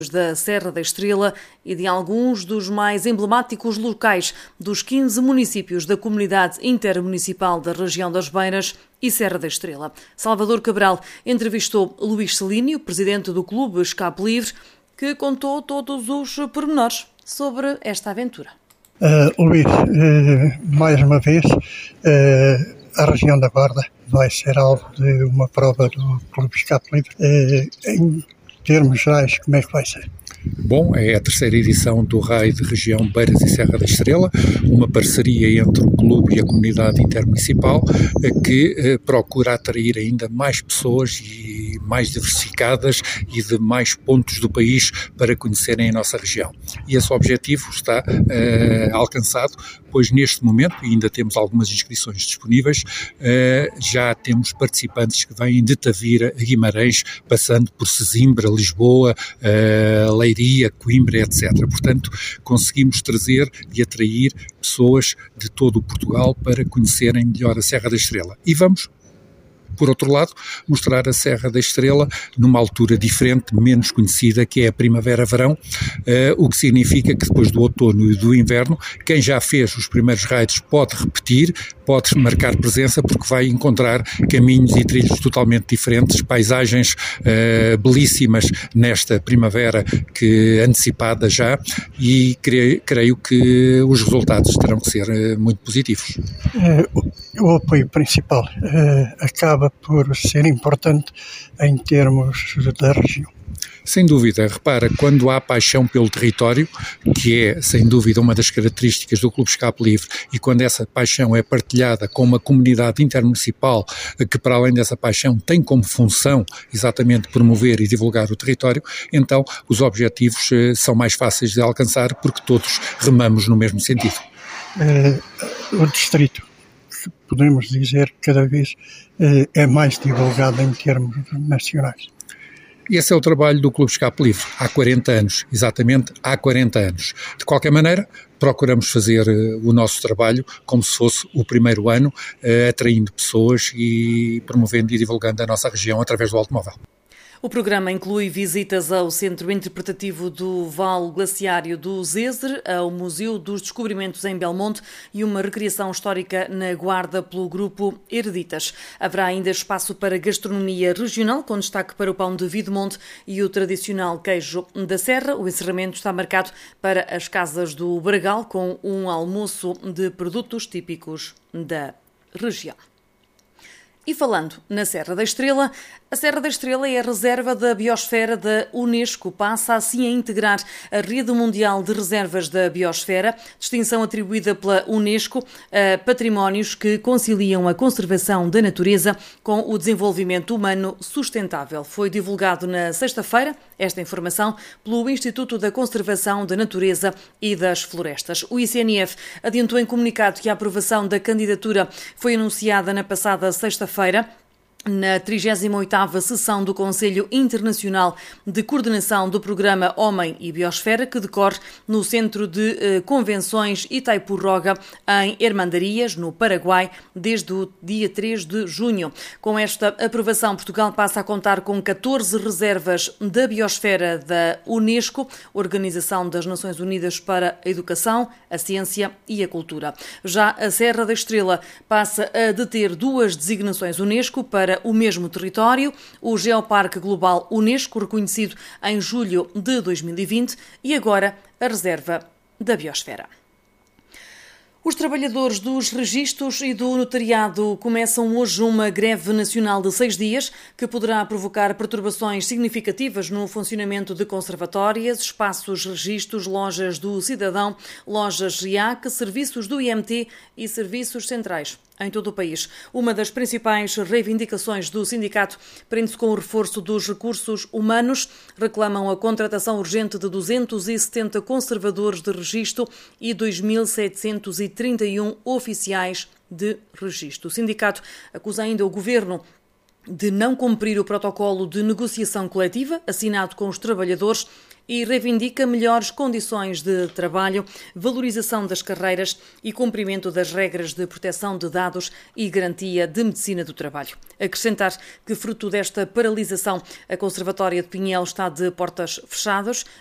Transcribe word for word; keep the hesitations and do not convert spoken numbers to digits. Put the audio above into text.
da Serra da Estrela e de alguns dos mais emblemáticos locais dos quinze municípios da Comunidade Intermunicipal da região das Beiras e Serra da Estrela. Salvador Cabral entrevistou Luís Celínio, presidente do Clube Escape Livre, que contou todos os pormenores sobre esta aventura. Uh, Luís, uh, mais uma vez, uh, a região da Guarda vai ser alvo de uma prova do Clube Escape Livre. Uh, em termos gerais, como é que vai ser? Bom, é a terceira edição do Raio de Região Beiras e Serra da Estrela, uma parceria entre o clube e a comunidade intermunicipal que eh, procura atrair ainda mais pessoas e mais diversificadas e de mais pontos do país para conhecerem a nossa região. E esse objetivo está eh, alcançado, pois neste momento, e ainda temos algumas inscrições disponíveis, eh, já temos participantes que vêm de Tavira a Guimarães, passando por Sesimbra, Lisboa, eh, Leiria, Coimbra, etcétera. Portanto, conseguimos trazer e atrair pessoas de todo o Portugal para conhecerem melhor a Serra da Estrela. E vamos, por outro lado, mostrar a Serra da Estrela numa altura diferente, menos conhecida, que é a primavera-verão, uh, o que significa que depois do outono e do inverno, quem já fez os primeiros raids pode repetir, pode marcar presença, porque vai encontrar caminhos e trilhos totalmente diferentes, paisagens uh, belíssimas nesta primavera que antecipada já, e creio, creio que os resultados terão que ser uh, muito positivos. Uh, o apoio principal uh, acaba por ser importante em termos da região. Sem dúvida, repara, quando há paixão pelo território, que é sem dúvida uma das características do Clube Escape Livre, e quando essa paixão é partilhada com uma comunidade intermunicipal que, para além dessa paixão, tem como função exatamente promover e divulgar o território, então os objetivos eh, são mais fáceis de alcançar porque todos remamos no mesmo sentido. Uh, o distrito, podemos dizer, cada vez uh, é mais divulgado em termos nacionais. Esse é o trabalho do Clube Escape Livre, há quarenta anos, exatamente há quarenta anos. De qualquer maneira, procuramos fazer uh, o nosso trabalho como se fosse o primeiro ano, uh, atraindo pessoas e promovendo e divulgando a nossa região através do automóvel. O programa inclui visitas ao Centro Interpretativo do Vale Glaciário do Zezer, ao Museu dos Descobrimentos em Belmonte e uma recriação histórica na Guarda pelo grupo Hereditas. Haverá ainda espaço para gastronomia regional, com destaque para o pão de Videmonte e o tradicional queijo da Serra. O encerramento está marcado para as Casas do Bragal, com um almoço de produtos típicos da região. E falando na Serra da Estrela, a Serra da Estrela é a reserva da biosfera da Unesco, passa assim a integrar a Rede Mundial de Reservas da Biosfera, distinção atribuída pela Unesco a patrimónios que conciliam a conservação da natureza com o desenvolvimento humano sustentável. Foi divulgado na sexta-feira esta informação pelo Instituto da Conservação da Natureza e das Florestas. O I C N F adiantou em comunicado que a aprovação da candidatura foi anunciada na passada sexta-feira, na trigésima oitava sessão do Conselho Internacional de Coordenação do Programa Homem e Biosfera, que decorre no Centro de eh, Convenções Itaipú-Roga, em Hermandarias, no Paraguai, desde o dia três de junho. Com esta aprovação, Portugal passa a contar com catorze reservas da biosfera da Unesco, Organização das Nações Unidas para a Educação, a Ciência e a Cultura. Já a Serra da Estrela passa a deter duas designações Unesco para o mesmo território, o Geoparque Global Unesco, reconhecido em julho de dois mil e vinte, e agora a Reserva da Biosfera. Os trabalhadores dos registros e do notariado começam hoje uma greve nacional de seis dias que poderá provocar perturbações significativas no funcionamento de conservatórias, espaços registros, lojas do cidadão, lojas R I A C, serviços do I M T e serviços centrais em todo o país. Uma das principais reivindicações do sindicato prende-se com o reforço dos recursos humanos. Reclamam a contratação urgente de duzentos e setenta conservadores de registro e dois mil setecentos e trinta e um oficiais de registro. O sindicato acusa ainda o governo de não cumprir o protocolo de negociação coletiva assinado com os trabalhadores e reivindica melhores condições de trabalho, valorização das carreiras e cumprimento das regras de proteção de dados e garantia de medicina do trabalho. Acrescentar que, fruto desta paralisação, a Conservatória de Pinhel está de portas fechadas